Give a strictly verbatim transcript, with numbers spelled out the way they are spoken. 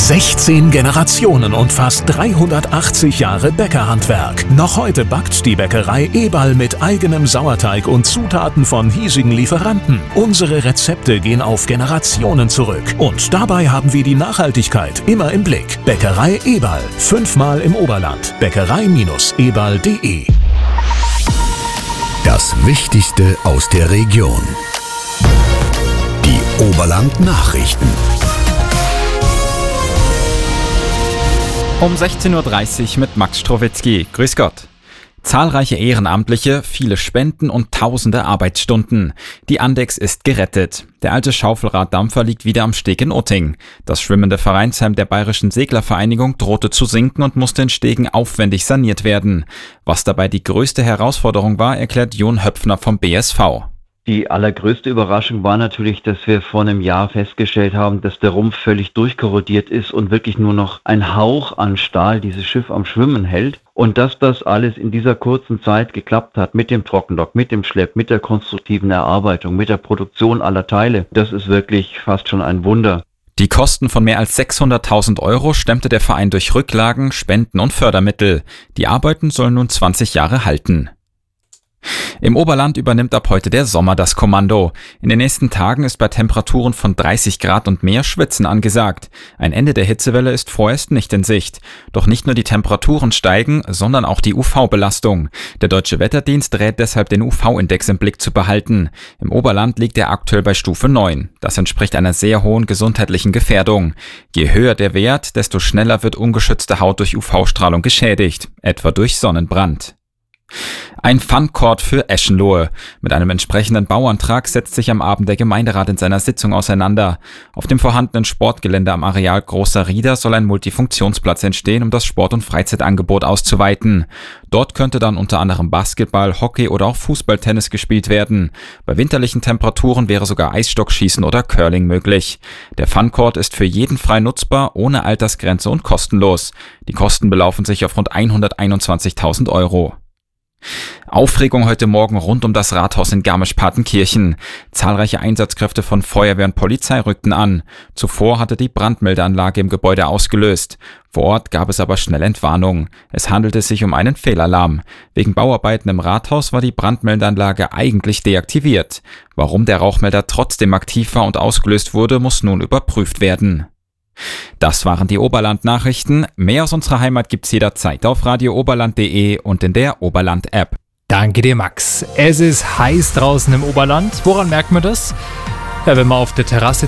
sechzehn Generationen und fast dreihundertachtzig Jahre Bäckerhandwerk. Noch heute backt die Bäckerei Eberl mit eigenem Sauerteig und Zutaten von hiesigen Lieferanten. Unsere Rezepte gehen auf Generationen zurück. Und dabei haben wir die Nachhaltigkeit immer im Blick. Bäckerei Eberl. Fünfmal im Oberland. Bäckerei Eberl punkt de. Das Wichtigste aus der Region. Die Oberland-Nachrichten. Um sechzehn Uhr dreißig mit Max Strowitzki. Grüß Gott. Zahlreiche Ehrenamtliche, viele Spenden und tausende Arbeitsstunden. Die Andex ist gerettet. Der alte Schaufelraddampfer liegt wieder am Steg in Utting. Das schwimmende Vereinsheim der Bayerischen Seglervereinigung drohte zu sinken und musste in Stegen aufwendig saniert werden. Was dabei die größte Herausforderung war, erklärt Jon Höpfner vom B S V. Die allergrößte Überraschung war natürlich, dass wir vor einem Jahr festgestellt haben, dass der Rumpf völlig durchkorrodiert ist und wirklich nur noch ein Hauch an Stahl dieses Schiff am Schwimmen hält. Und dass das alles in dieser kurzen Zeit geklappt hat mit dem Trockendock, mit dem Schlepp, mit der konstruktiven Erarbeitung, mit der Produktion aller Teile, das ist wirklich fast schon ein Wunder. Die Kosten von mehr als sechshunderttausend Euro stemmte der Verein durch Rücklagen, Spenden und Fördermittel. Die Arbeiten sollen nun zwanzig Jahre halten. Im Oberland übernimmt ab heute der Sommer das Kommando. In den nächsten Tagen ist bei Temperaturen von dreißig Grad und mehr Schwitzen angesagt. Ein Ende der Hitzewelle ist vorerst nicht in Sicht. Doch nicht nur die Temperaturen steigen, sondern auch die U V-Belastung. Der Deutsche Wetterdienst rät deshalb, den U V-Index im Blick zu behalten. Im Oberland liegt er aktuell bei Stufe neun. Das entspricht einer sehr hohen gesundheitlichen Gefährdung. Je höher der Wert, desto schneller wird ungeschützte Haut durch U V-Strahlung geschädigt, etwa durch Sonnenbrand. Ein Fun-Court für Eschenlohe. Mit einem entsprechenden Bauantrag setzt sich am Abend der Gemeinderat in seiner Sitzung auseinander. Auf dem vorhandenen Sportgelände am Areal Großer Rieder soll ein Multifunktionsplatz entstehen, um das Sport- und Freizeitangebot auszuweiten. Dort könnte dann unter anderem Basketball, Hockey oder auch Fußball-Tennis gespielt werden. Bei winterlichen Temperaturen wäre sogar Eisstockschießen oder Curling möglich. Der Fun-Court ist für jeden frei nutzbar, ohne Altersgrenze und kostenlos. Die Kosten belaufen sich auf rund hunderteinundzwanzigtausend Euro. Aufregung heute Morgen rund um das Rathaus in Garmisch-Partenkirchen. Zahlreiche Einsatzkräfte von Feuerwehr und Polizei rückten an. Zuvor hatte die Brandmeldeanlage im Gebäude ausgelöst. Vor Ort gab es aber schnell Entwarnung. Es handelte sich um einen Fehlalarm. Wegen Bauarbeiten im Rathaus war die Brandmeldeanlage eigentlich deaktiviert. Warum der Rauchmelder trotzdem aktiv war und ausgelöst wurde, muss nun überprüft werden. Das waren die Oberland-Nachrichten. Mehr aus unserer Heimat gibt's jederzeit auf radio oberland punkt de und in der Oberland-App. Danke dir, Max. Es ist heiß draußen im Oberland. Woran merkt man das? Ja, wenn man auf der Terrasse